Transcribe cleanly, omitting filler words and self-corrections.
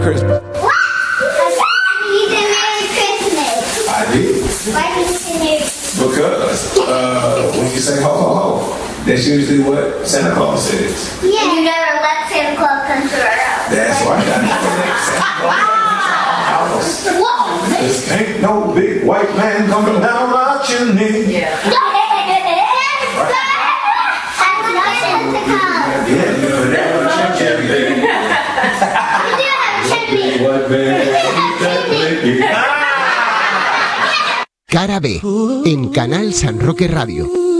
Christmas. What? You did Merry Christmas. I did. Why did you say Merry Christmas? Because when you say ho ho ho, that's usually what Santa Claus says. Yeah. And you never let Santa Claus come to our house. That's right. I never let Santa Claus come to our house. Whoa. This ain't no big white man coming down my chimney. Yeah. Yeah, you know that chimney. We do have a chimney. What man? Cara B, en Canal San Roque Radio.